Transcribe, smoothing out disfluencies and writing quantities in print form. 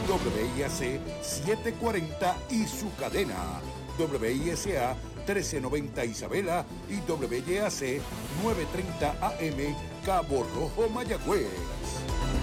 WIAC 740 y su cadena WISA 1390 Isabela y WYAC 930 AM Cabo Rojo, Mayagüez.